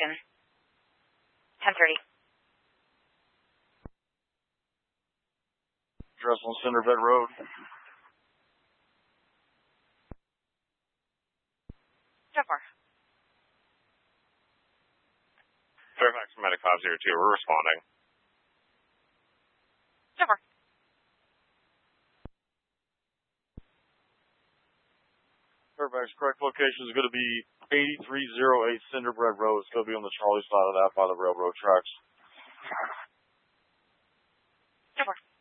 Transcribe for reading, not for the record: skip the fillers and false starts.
location. 10:30. Address on Cinderbed Road. So far. Fairfax Medicom 02, we're responding. So far. Fairfax, correct location is going to be 8308 Cinderbed Road. It's going to be on the Charlie side of that by the railroad tracks. So far.